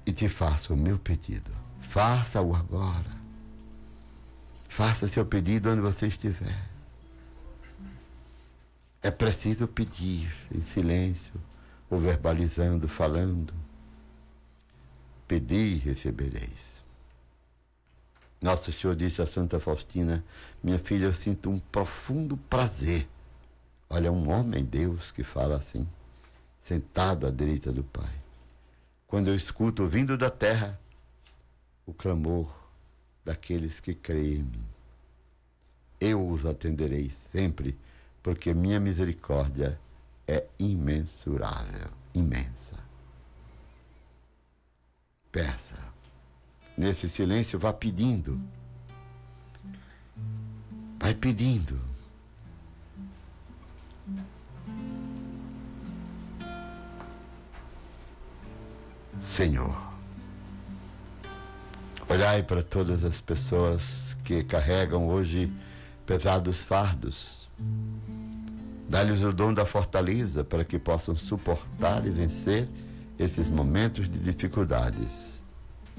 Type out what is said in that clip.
e te faço o meu pedido. Faça-o agora. Faça seu pedido onde você estiver. É preciso pedir em silêncio, ou verbalizando, falando. Pedi e recebereis. Nosso Senhor disse a Santa Faustina: minha filha, eu sinto um profundo prazer. Olha, um homem Deus que fala assim, sentado à direita do Pai. Quando eu escuto vindo da terra o clamor daqueles que creem em mim, eu os atenderei sempre, porque minha misericórdia é imensurável, imensa. Peça. Nesse silêncio, vá pedindo. Vai pedindo. Senhor, olhai para todas as pessoas que carregam hoje pesados fardos. Dá-lhes o dom da fortaleza para que possam suportar e vencer esses momentos de dificuldades.